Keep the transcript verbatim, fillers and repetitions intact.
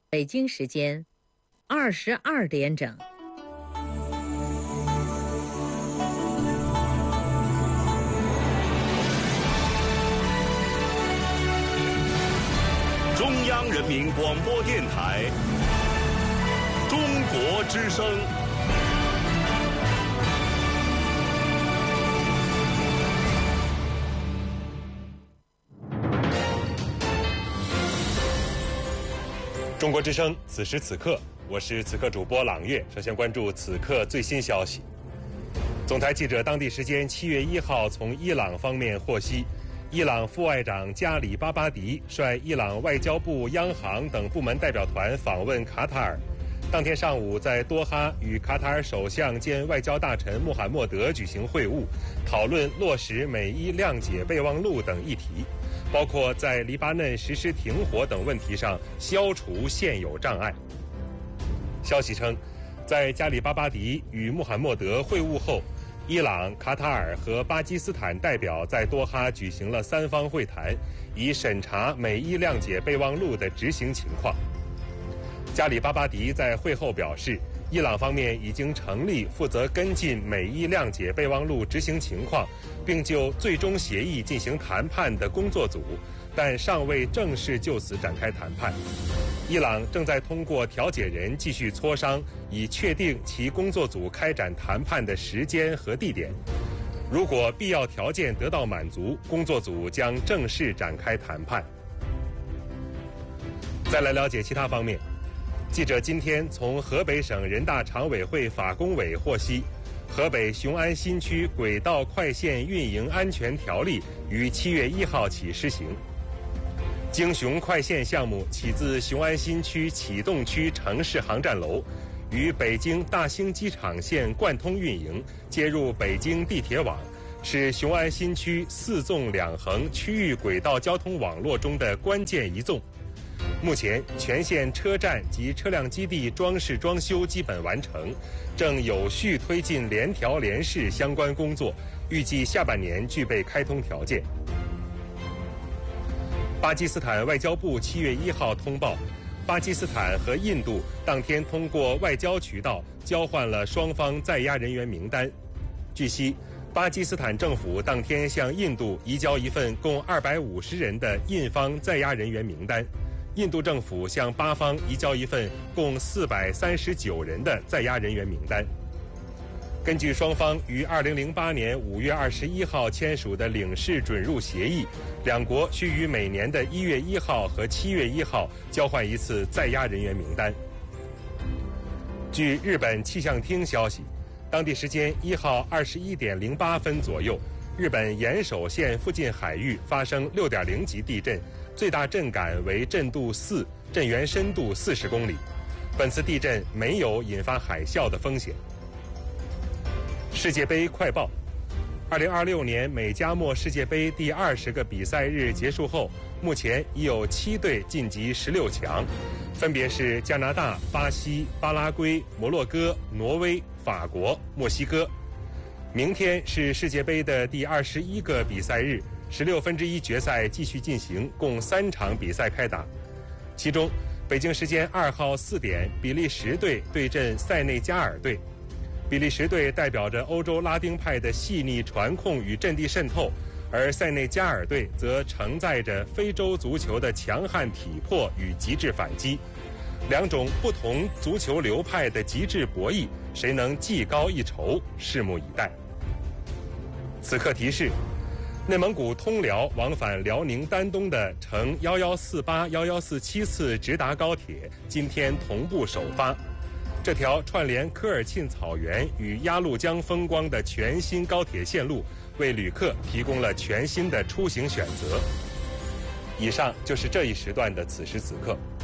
北京时间二十二点整。 中央人民广播电台中国之声。 中国之声，此时此刻，我是此刻主播朗月。首先关注此刻最新消息。总台记者当地时间七月一号从伊朗方面获悉，伊朗副外长加里巴巴迪率伊朗外交部、央行等部门代表团访问卡塔尔。当天上午在多哈与卡塔尔首相兼外交大臣穆罕默德举行会晤，讨论落实美伊谅解备忘录等议题，包括在黎巴嫩实施停火等问题上消除现有障碍。消息称，在加里巴巴迪与穆罕默德会晤后，伊朗、卡塔尔和巴基斯坦代表在多哈举行了三方会谈，以审查美伊谅解备忘录的执行情况。加里巴巴迪在会后表示，伊朗方面已经成立负责跟进美伊谅解备忘录执行情况，并就最终协议进行谈判的工作组，但尚未正式就此展开谈判。伊朗正在通过调解人继续磋商，以确定其工作组开展谈判的时间和地点。如果必要条件得到满足，工作组将正式展开谈判。再来了解其他方面。记者今天从河北省人大常委会法工委获悉，河北雄安新区轨道快线运营安全条例于七月一号起施行。京雄快线项目起自雄安新区启动区城市航站楼，与北京大兴机场线贯通运营，接入北京地铁网，是雄安新区四纵两横区域轨道交通网络中的关键一纵。目前全线车站及车辆基地装饰装修基本完成，正有序推进联调联试相关工作，预计下半年具备开通条件。巴基斯坦外交部七月一号通报，巴基斯坦和印度当天通过外交渠道交换了双方在押人员名单。据悉，巴基斯坦政府当天向印度移交一份共二百五十人的印方在押人员名单。印度政府向巴方移交一份共四百三十九人的在押人员名单。根据双方于二零零八年五月二十一号签署的领事准入协议，两国需于每年的一月一号和七月一号交换一次在押人员名单。据日本气象厅消息，当地时间一号二十一点零八分左右，日本岩手县附近海域发生六点零级地震，最大震感为震度四，震源深度四十公里。本次地震没有引发海啸的风险。世界杯快报：二零二六年美加墨世界杯第二十个比赛日结束后，目前已有七队晋级十六强，分别是加拿大、巴西、巴拉圭、摩洛哥、挪威、法国、墨西哥。明天是世界杯的第二十一个比赛日，十六分之一决赛继续进行，共三场比赛开打。其中，北京时间二号四点，比利时队对阵塞内加尔队。比利时队代表着欧洲拉丁派的细腻传控与阵地渗透，而塞内加尔队则承载着非洲足球的强悍体魄与极致反击。两种不同足球流派的极致博弈，谁能技高一筹，拭目以待。此刻提示：内蒙古通辽往返辽宁丹东的乘一一四八、一一四七次直达高铁今天同步首发。这条串联科尔沁草原与鸭绿江风光的全新高铁线路，为旅客提供了全新的出行选择。以上就是这一时段的此时此刻。